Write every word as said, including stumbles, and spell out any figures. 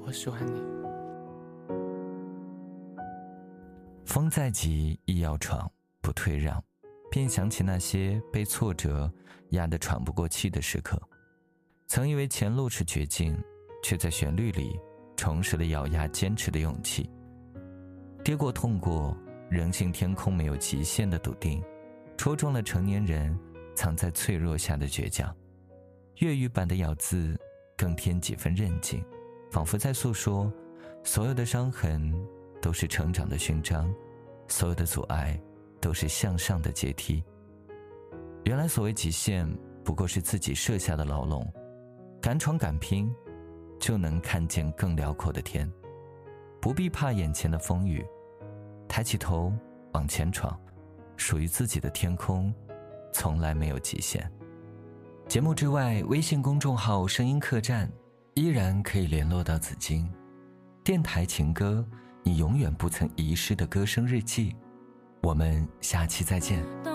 我喜欢你。 风再急亦要闯，不退让，便想起那些被挫折压得喘不过气的时刻。曾以为前路是绝境，却在旋律里重拾了咬牙坚持的勇气。跌过痛过，仍信天空没有极限的笃定，戳中了成年人藏在脆弱下的倔强。粤语版的咬字更添几分韧劲，仿佛在诉说，所有的伤痕都是成长的勋章，所有的阻碍都是向上的阶梯。原来所谓极限，不过是自己设下的牢笼，敢闯敢拼，就能看见更辽阔的天。不必怕眼前的风雨，抬起头往前闯，属于自己的天空从来没有极限。节目之外，微信公众号声音客栈依然可以联络到紫金。电台情歌，你永远不曾遗失的歌声日记。我们下期再见。